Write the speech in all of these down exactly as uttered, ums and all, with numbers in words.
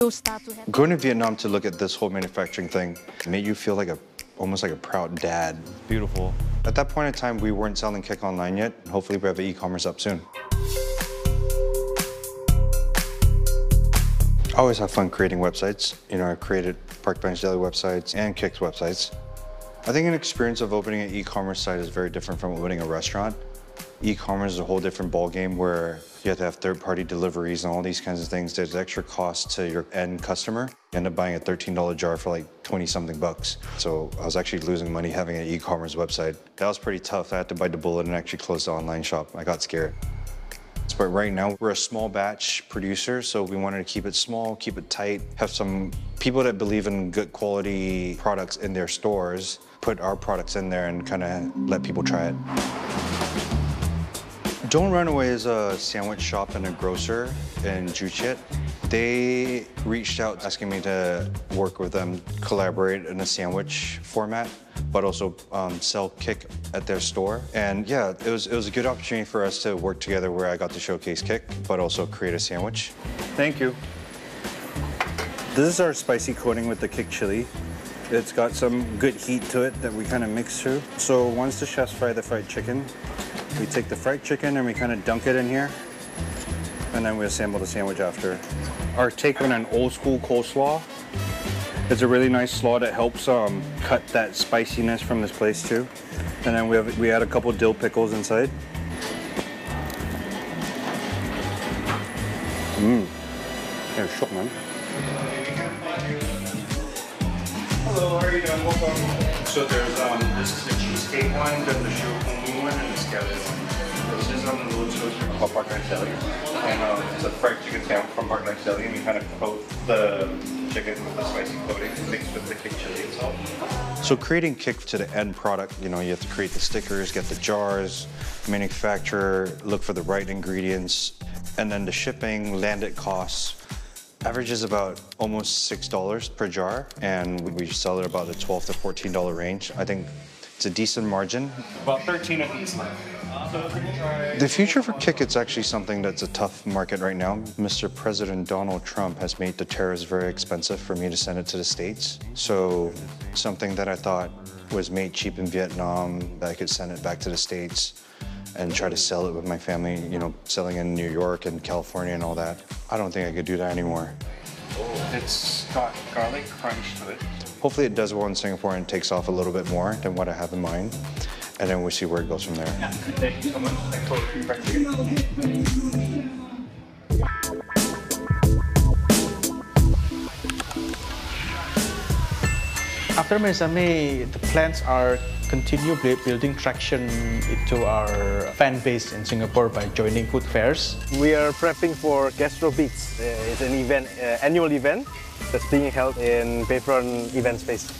Going to Vietnam to look at this whole manufacturing thing made you feel like a, almost like a proud dad. Beautiful. At that point in time, we weren't selling Kik online yet. Hopefully we have the e-commerce up soon. I always have fun creating websites. You know, I created Park Bench Deli websites and Kik's websites. I think an experience of opening an e-commerce site is very different from opening a restaurant. E-commerce is a whole different ballgame where you have to have third-party deliveries and all these kinds of things. There's extra cost to your end customer. You end up buying a thirteen dollar jar for like twenty something bucks. So I was actually losing money having an e-commerce website. That was pretty tough. I had to bite the bullet and actually close the online shop. I got scared. But right now, we're a small batch producer, so we wanted to keep it small, keep it tight, have some people that believe in good quality products in their stores, put our products in there and kind of let people try it. Don't Run Away is a sandwich shop and a grocer in Joo Chiat. They reached out asking me to work with them, collaborate in a sandwich format, but also um, sell Kik at their store. And yeah, it was, it was a good opportunity for us to work together where I got to showcase Kik, but also create a sandwich. Thank you. This is our spicy coating with the Kik chili. It's got some good heat to it that we kind of mix through. So once the chefs fry the fried chicken, we take the fried chicken and we kind of dunk it in here, and then we assemble the sandwich after. Our take on an old school coleslaw. It's a really nice slaw that helps um, cut that spiciness from this place too. And then we have we add a couple dill pickles inside. Mmm. Yeah, shook, man. Hello, how are you doing? Welcome. So there's um, this is the cheesecake one, there's the shoyu one, and the scallion one. This is on the little toast called Park Bench Deli, and um, it's a fried chicken sandwich from Park Bench Deli, and we kind of coat the chicken with the spicy coating mixed with the Kik chili itself. So creating Kik to the end product, you know, you have to create the stickers, get the jars, manufacture, look for the right ingredients, and then the shipping, landed costs. Averages about almost six dollars per jar, and we sell it about the twelve to fourteen dollar range. I think it's a decent margin. About thirteen of these left. The future for Kik, it's actually something that's a tough market right now. Mister President Donald Trump has made the tariffs very expensive for me to send it to the States. So something that I thought was made cheap in Vietnam, that I could send it back to the States and try to sell it with my family, you know, selling in New York and California and all that. I don't think I could do that anymore. It's got garlic crunch to it. Hopefully it does well in Singapore and takes off a little bit more than what I have in mind. And then we'll see where it goes from there. Yeah. Thank you so much. Thanks for After Mesame, the plans are continue building traction into our fan base in Singapore by joining food fairs. We are prepping for Gastro Beats. Uh, it's an event, uh, annual event that's being held in Bayfront Event Space.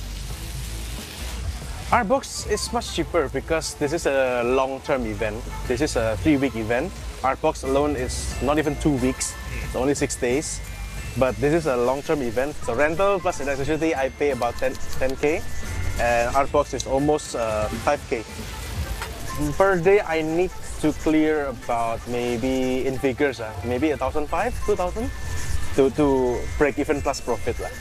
Our box is much cheaper because this is a long-term event. This is a three-week event. Our box alone is not even two weeks. It's only six days. But this is a long-term event. So rental plus electricity, I pay about ten K. And our box is almost uh, five K. Per day, I need to clear about maybe in figures, uh, maybe one thousand five, two thousand to, to break even plus profit. Uh.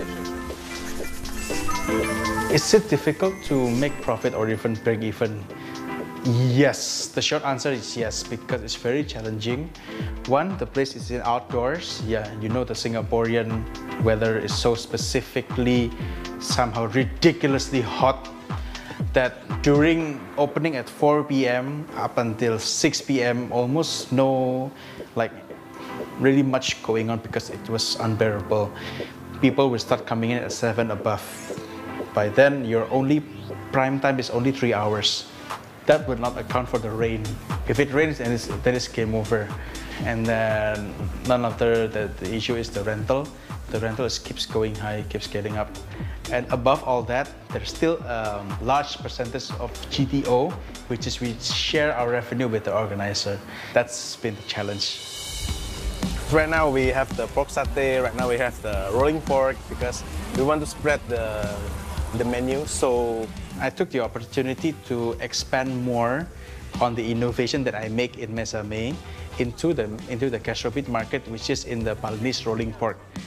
Is it difficult to make profit or even break even? Yes, the short answer is yes, because it's very challenging. One, the place is in outdoors. Yeah, you know the Singaporean weather is so specifically somehow ridiculously hot that during opening at four P M up until six P M almost no like really much going on because it was unbearable. People will start coming in at seven above. By then, your only prime time is only three hours. That would not account for the rain. If it rains, then it's, then it's game over. And then none of the, the, the issue is the rental. The rental is, keeps going high, keeps getting up. And above all that, there's still a large percentage of G T O, which is we share our revenue with the organizer. That's been the challenge. Right now we have the pork satay, right now we have the rolling pork because we want to spread the, the menu. So I took the opportunity to expand more on the innovation that I make in Mesame into the, into the Gastro Beat market, which is in the Balinese rolling pork.